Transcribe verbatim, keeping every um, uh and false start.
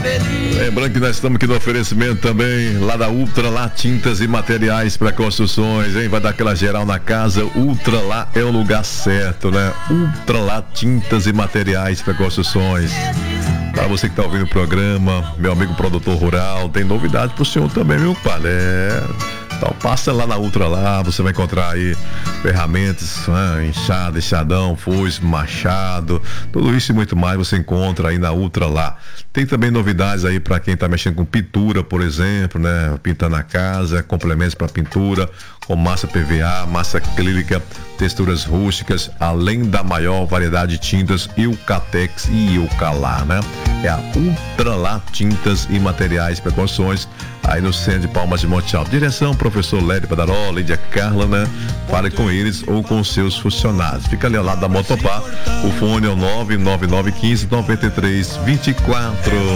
Lembrando que nós estamos aqui no oferecimento também lá da Ultra Lá Tintas e Materiais para Construções, hein? Vai dar aquela geral na casa. Ultra Lá é o lugar certo, né? Ultra Lá Tintas e Materiais para Construções. Para você que está ouvindo o programa, meu amigo produtor rural, tem novidade pro senhor também, viu, pai? É. Então passa lá na Ultra Lá, você vai encontrar aí ferramentas, né? Enxada, enxadão, foice, machado, tudo isso e muito mais você encontra aí na Ultra Lá. Tem também novidades aí para quem está mexendo com pintura, por exemplo, né? Pintando a casa, complementos para pintura, com massa P V A, massa acrílica, texturas rústicas, além da maior variedade de tintas, Eucatex e Eucalá, né? É a Ultra Lá Tintas e Materiais para Construções, aí no centro de Palmas de Monte Alto. Direção, professor Lédio Padaró, Lídia Carla, né? Fale com eles ou com seus funcionários. Fica ali ao lado da Motopar. O fone é o nove nove nove um cinco nove três dois quatro.